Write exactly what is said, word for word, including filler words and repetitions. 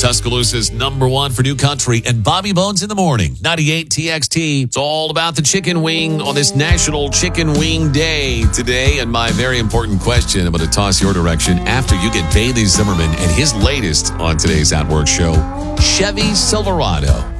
Tuscaloosa's number one for new country and Bobby Bones in the morning. ninety-eight T X T. It's all about the chicken wing on this National Chicken Wing Day today. And my very important question I'm going to toss your direction after you get Bailey Zimmerman and his latest on today's At Work show, Chevy Silverado.